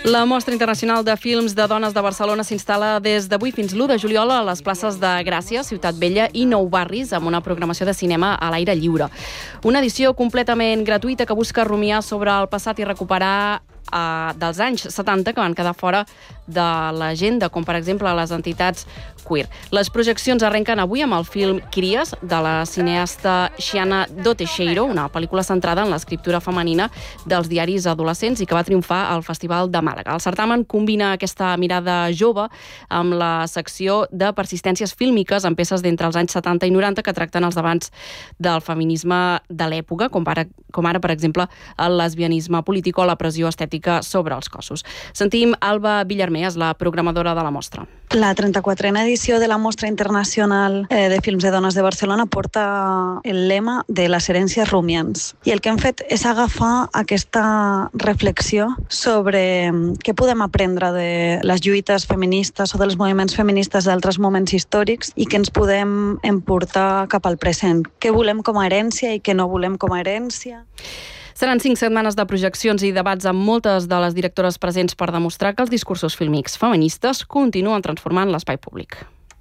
La Mostra Internacional de Films de Dones de Barcelona s'instal·la des d'avui fins l'1 de juliol a les places de Gràcia, Ciutat Vella i Nou Barris, amb una programació de cinema a l'aire lliure. Una edició completament gratuïta que busca rumiar sobre el passat i recuperar dels anys 70 que van quedar fora de l'agenda, com per exemple les entitats queer. Les projeccions arrenquen avui amb el film Cries, de la cineasta Xiana Doteixeiro, una pel·lícula centrada en l'escriptura femenina dels diaris adolescents i que va triomfar al Festival de Màlaga. El certamen combina aquesta mirada jove amb la secció de persistències fílmiques en peces d'entre els anys 70 i 90 que tracten els debats del feminisme de l'època, com ara, per exemple, el lesbianisme polític o la pressió estètica sobre els cossos. Sentim Alba Villarmés, la programadora de la mostra. La 34a edició de la Mostra Internacional de Films de Dones de Barcelona porta el lema de les herències rumiants. I el que hem fet és agafar aquesta reflexió sobre què podem aprendre de les lluites feministes o dels moviments feministes d'altres moments històrics i que ens podem emportar cap al present. Què volem com a herència i què no volem com a herència. Seran 5 setmanes de projeccions i debats amb moltes de les directores presents per demostrar que els discursos fílmics feministes continuen transformant l'espai públic.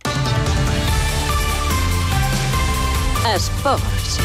Esports.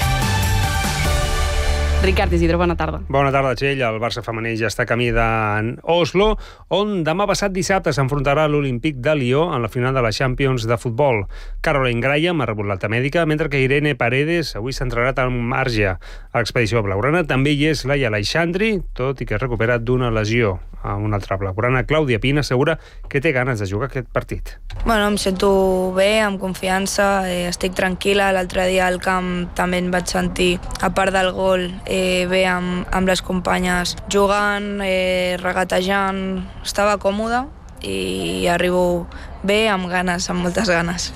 Ricard Isidro, bona tarda. Bona tarda, Txell. El Barça femení ja està camí d'Oslo, on demà passat dissabte s'enfrontarà a l'Olímpic de Lió en la final de la Champions de futbol. Caroline Graham ha rebut l'alta mèdica, mentre que Irene Paredes avui s'ha entrenat amb marge. A l'expedició blaugrana també hi és Laia Aleixandri, tot i que es recupera d'una lesió. Una altra blaugrana, Clàudia Pina, assegura que té ganes de jugar aquest partit. Bueno, em sento bé, amb confiança, estic tranquil·la. L'altre dia al camp també em vaig sentir, a part del gol, bé amb les companyes jugant, regatejant. Estava còmoda i arribo bé, amb ganes, amb moltes ganes.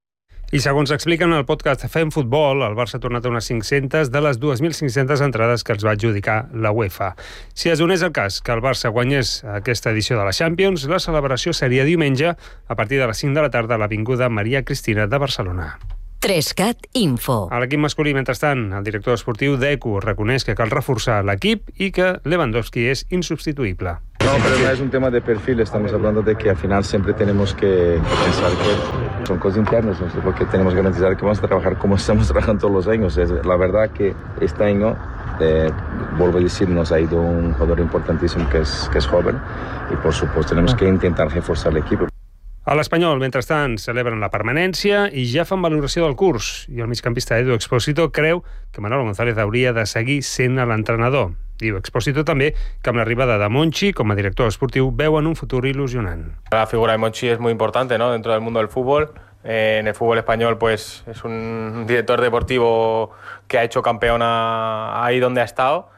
I segons expliquen al podcast Fem Futbol, el Barça ha tornat a unes 500 de les 2.500 entrades que els va adjudicar la UEFA. Si es donés el cas que el Barça guanyés aquesta edició de la Champions, la celebració seria diumenge a partir de les 5 de la tarda a l'Avinguda Maria Cristina de Barcelona. 3CAT Info. A l'equip masculí, mentrestant, el director esportiu d'ECU reconeix que cal reforçar l'equip i que Lewandowski és insubstituïble. No, pero no es un tema de perfil, estamos hablando de que al final siempre tenemos que pensar que son cosas internas, ¿no? Porque tenemos que garantizar que vamos a trabajar como estamos trabajando todos los años. La verdad que este año, vuelvo a decir, nos ha ido un jugador importantísimo que es joven y por supuesto tenemos que intentar reforzar el equipo. A l'Espanyol, mentrestant, celebren la permanència i ja fan valoració del curs. I el migcampista Edu Expósito creu que Manolo González hauria de seguir sent l'entrenador. Diu Expósito també que amb l'arribada de Monchi com a director esportiu veuen un futur il·lusionant. La figura de Monchi es muy importante, ¿no?, dentro del mundo del fútbol. En el fútbol español pues es un director deportivo que ha hecho campeón ahí donde ha estado.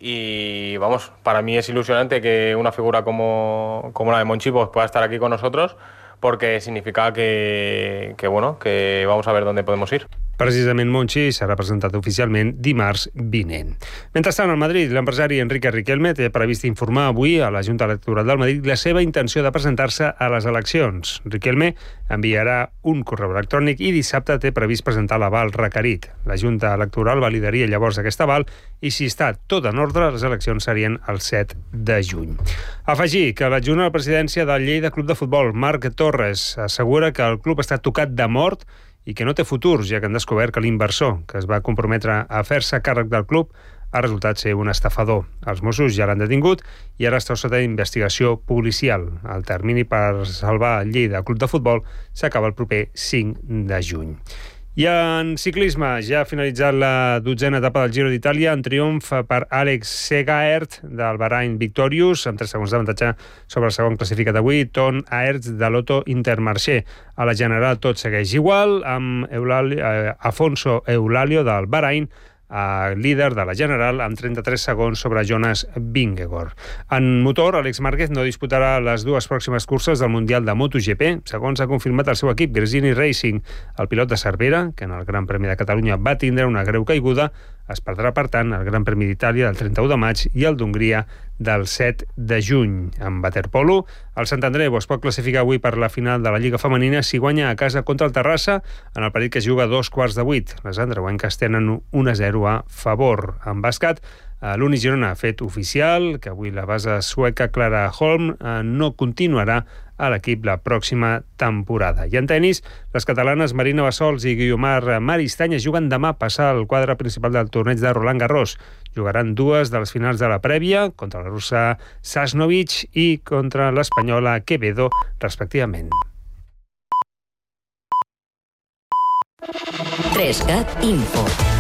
Y vamos, para mí es ilusionante que una figura como la de Monchi pues pueda estar aquí con nosotros, porque significa que vamos a ver dónde podemos ir. Precisament Monchi serà presentat oficialment dimarts vinent. Mentrestant, al Madrid, l'empresari Enrique Riquelme té previst informar avui a la Junta Electoral del Madrid la seva intenció de presentar-se a les eleccions. Riquelme enviarà un correu electrònic i dissabte té previst presentar l'aval requerit. La Junta Electoral validaria llavors aquest aval i si està tot en ordre, les eleccions serien el 7 de juny. Afegir que l'adjunt a la presidència del Lleida Club de Futbol, Marc Torres, assegura que el club està tocat de mort i que no té futur, ja que han descobert que l'inversor que es va comprometre a fer-se càrrec del club ha resultat ser un estafador. Els Mossos ja l'han detingut i ara està sota investigació policial. El termini per salvar el Lleida Club de Futbol s'acaba el proper 5 de juny. I en ciclisme ja ha finalitzat la 12a etapa del Giro d'Itàlia en triomf per Alex Segaert del Bahrain Victorious, amb 3 segons d'avantatge sobre el segon classificat avui, Ton Aerts de l'Auto Intermarché. A la general tot segueix igual, amb Afonso Eulalio del Bahrain, líder de la general amb 33 segons sobre Jonas Vingegaard. En motor, Àlex Márquez no disputarà les 2 pròximes curses del Mundial de MotoGP, segons ha confirmat el seu equip, Gresini Racing. El pilot de Cervera, que en el Gran Premi de Catalunya va tindre una greu caiguda, es perdrà, per tant, el Gran Premi d'Itàlia del 31 de maig i el d'Hongria del 7 de juny. En waterpolo, el Sant Andreu es pot classificar avui per la final de la Lliga Femenina si guanya a casa contra el Terrassa en el partit que es juga a 7:15. Les andreuenques tenen 1-0 a favor. En bàsquet, L'Uni Girona ha fet oficial que avui la base sueca Clara Holm no continuarà a l'equip la pròxima temporada. I en tenis, les catalanes Marina Bassols i Guiomar Maristany juguen demà a passar al quadre principal del torneig de Roland Garros. Jugaran dues de les finals de la prèvia, contra la russa Sasnovich i contra l'espanyola Quevedo, respectivament. 3cat Info.